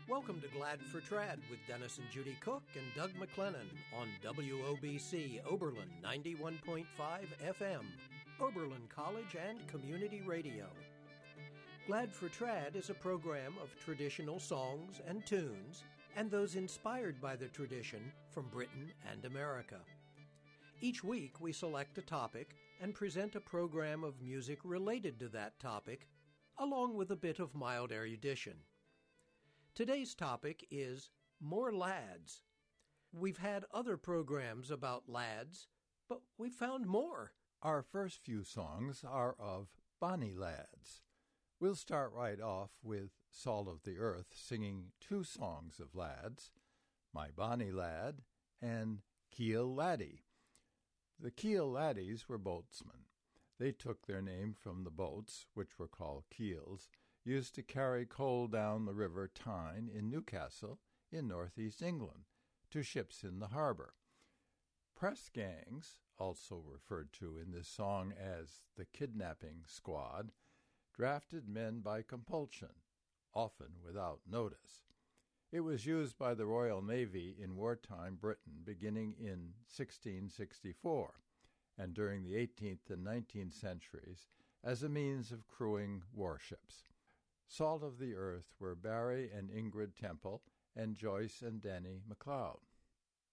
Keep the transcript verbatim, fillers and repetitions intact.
Welcome to Glad for Trad with Dennis and Judy Cook and Doug McLennan on W O B C Oberlin ninety-one point five F M, Oberlin College and Community Radio. Glad for Trad is a program of traditional songs and tunes and those inspired by the tradition from Britain and America. Each week we select a topic and present a program of music related to that topic, along with a bit of mild erudition. Today's topic is More Lads. We've had other programs about lads, but we found more. Our first few songs are of Bonnie Lads. We'll start right off with Salt of the Earth singing two songs of lads, My Bonnie Lad and Keel Laddie. The Keel Laddies were boatsmen. They took their name from the boats, which were called keels, used to carry coal down the River Tyne in Newcastle, in northeast England, to ships in the harbor. Press gangs, also referred to in this song as the kidnapping squad, drafted men by compulsion, often without notice. It was used by the Royal Navy in wartime Britain beginning in sixteen sixty-four, and during the eighteenth and nineteenth centuries as a means of crewing warships. Salt of the Earth were Barry and Ingrid Temple and Joyce and Denny MacLeod.